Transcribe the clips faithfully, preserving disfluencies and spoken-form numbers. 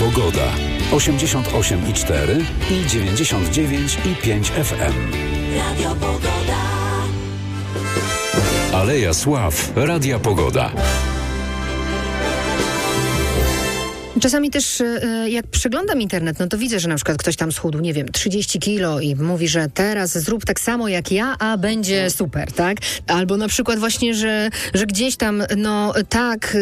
Pogoda. osiemdziesiąt osiem i cztery i dziewięćdziesiąt dziewięć i pięć F M. Radio Pogoda. Aleja Sław. Radia Pogoda. Czasami też jak przeglądam internet, no to widzę, że na przykład ktoś tam schudł, nie wiem, trzydzieści kilo i mówi, że teraz zrób tak samo jak ja, a będzie super, tak? Albo na przykład właśnie, że, że gdzieś tam, no tak,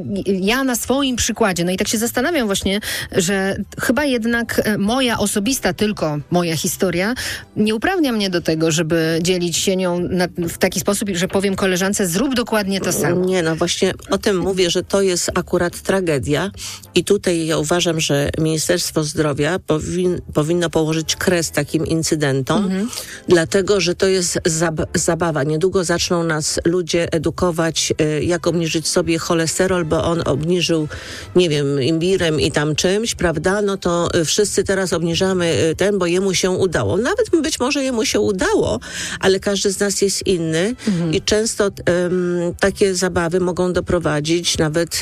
ja na swoim przykładzie, no i tak się zastanawiam właśnie, że chyba jednak moja osobista, tylko moja historia nie uprawnia mnie do tego, żeby dzielić się nią na, w taki sposób, że powiem koleżance, zrób dokładnie to samo. Nie, no właśnie o tym mówię, że to jest akurat tragedia i tutaj ja uważam, że Ministerstwo Zdrowia powin, powinno położyć kres takim incydentom, mhm. dlatego, że to jest zab- zabawa. Niedługo zaczną nas ludzie edukować, y, jak obniżyć sobie cholesterol, bo on obniżył, nie wiem, imbirem i tam czymś, prawda? No to y, wszyscy teraz obniżamy y, ten, bo jemu się udało. Nawet być może jemu się udało, ale każdy z nas jest inny mhm. i często y, takie zabawy mogą doprowadzić nawet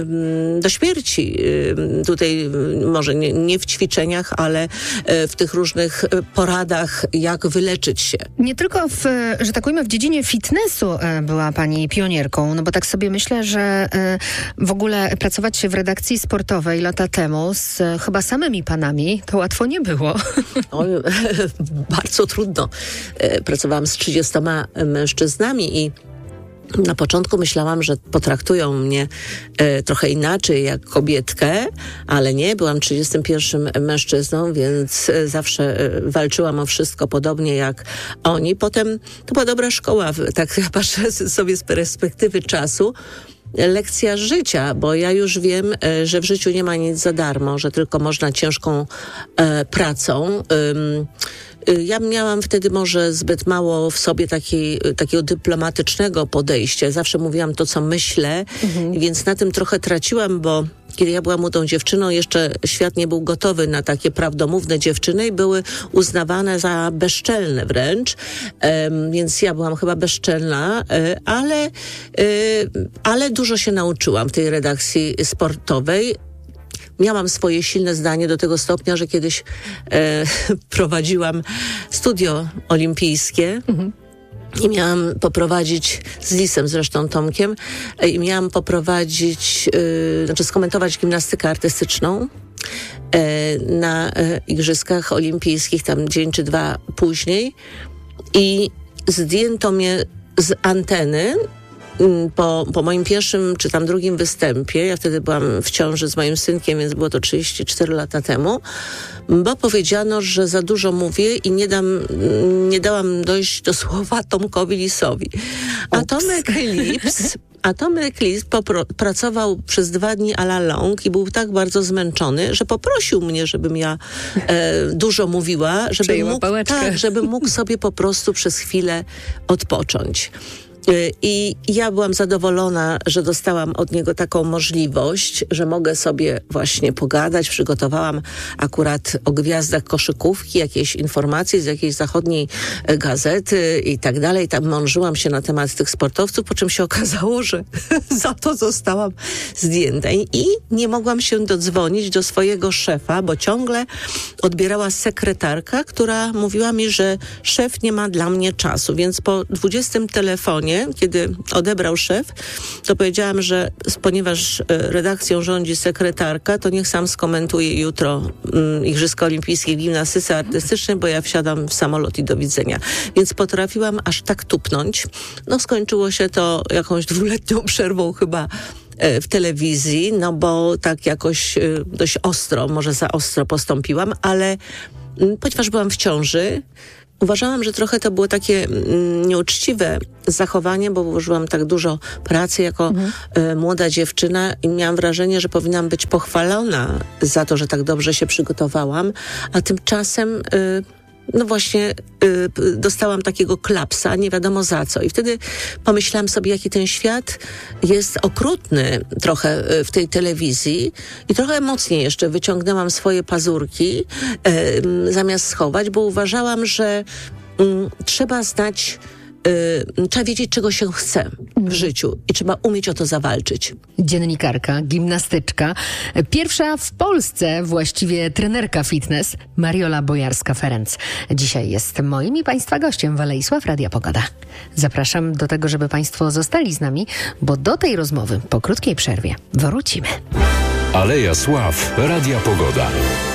y, do śmierci. Y, tutaj może nie, nie w ćwiczeniach, ale w tych różnych poradach, jak wyleczyć się. Nie tylko w, że tak powiem, w dziedzinie fitnessu była pani pionierką, no bo tak sobie myślę, że w ogóle pracować się w redakcji sportowej lata temu z chyba samymi panami, to łatwo nie było. O, bardzo trudno. Pracowałam z trzydziestoma mężczyznami i na początku myślałam, że potraktują mnie e, trochę inaczej, jak kobietkę, ale nie, byłam trzydziestym pierwszym mężczyzną, więc e, zawsze e, walczyłam o wszystko podobnie jak oni. Potem to była dobra szkoła, tak patrzę sobie z perspektywy czasu, lekcja życia, bo ja już wiem, e, że w życiu nie ma nic za darmo, że tylko można ciężką e, pracą. Ym, Ja miałam wtedy może zbyt mało w sobie takiej, takiego dyplomatycznego podejścia. Zawsze mówiłam to, co myślę, mhm. więc na tym trochę traciłam, bo kiedy ja byłam młodą dziewczyną, jeszcze świat nie był gotowy na takie prawdomówne dziewczyny i były uznawane za bezczelne wręcz, um, więc ja byłam chyba bezczelna, um, ale, um, ale dużo się nauczyłam w tej redakcji sportowej. Miałam swoje silne zdanie do tego stopnia, że kiedyś e, prowadziłam studio olimpijskie mhm. i miałam poprowadzić, z Lisem zresztą Tomkiem, e, i miałam poprowadzić, e, znaczy skomentować gimnastykę artystyczną e, na e, Igrzyskach Olimpijskich, tam dzień czy dwa później i zdjęto mnie z anteny. Po, po moim pierwszym czy tam drugim występie, ja wtedy byłam w ciąży z moim synkiem, więc było to trzydzieści cztery lata temu, bo powiedziano, że za dużo mówię i nie dam, nie dałam dojść do słowa Tomkowi Lisowi. A Tomek Lips, a Tomek Lis popro- pracował przez dwa dni à la longue i był tak bardzo zmęczony, że poprosił mnie, żebym ja e, dużo mówiła, żeby mógł, tak, żeby mógł sobie po prostu przez chwilę odpocząć. I ja byłam zadowolona, że dostałam od niego taką możliwość, że mogę sobie właśnie pogadać. Przygotowałam akurat o gwiazdach koszykówki, jakieś informacje z jakiejś zachodniej gazety i tak dalej. Tam mążyłam się na temat tych sportowców, po czym się okazało, że za to zostałam zdjęta. I nie mogłam się dodzwonić do swojego szefa, bo ciągle odbierała sekretarka, która mówiła mi, że szef nie ma dla mnie czasu. Więc po dwudziestym telefonie, kiedy odebrał szef, to powiedziałam, że ponieważ redakcją rządzi sekretarka, to niech sam skomentuje jutro um, Igrzyska Olimpijskie w gimnastyce artystycznej, bo ja wsiadam w samolot i do widzenia. Więc potrafiłam aż tak tupnąć. No skończyło się to jakąś dwuletnią przerwą chyba w telewizji, no bo tak jakoś dość ostro, może za ostro postąpiłam, ale ponieważ byłam w ciąży, uważałam, że trochę to było takie mm, nieuczciwe zachowanie, bo włożyłam tak dużo pracy jako mhm. y, młoda dziewczyna i miałam wrażenie, że powinnam być pochwalona za to, że tak dobrze się przygotowałam, a tymczasem y, no właśnie y, dostałam takiego klapsa, nie wiadomo za co. I wtedy pomyślałam sobie, jaki ten świat jest okrutny trochę y, w tej telewizji i trochę mocniej jeszcze wyciągnęłam swoje pazurki y, y, zamiast schować, bo uważałam, że y, trzeba znać y, trzeba wiedzieć, czego się chce w życiu i trzeba umieć o to zawalczyć. Dziennikarka, gimnastyczka, pierwsza w Polsce właściwie trenerka fitness, Mariola Bojarska-Ferenc. Dzisiaj jest moim i Państwa gościem w Alei Sław Radia Pogoda. Zapraszam do tego, żeby Państwo zostali z nami, bo do tej rozmowy po krótkiej przerwie wrócimy. Aleja Sław Radia Pogoda.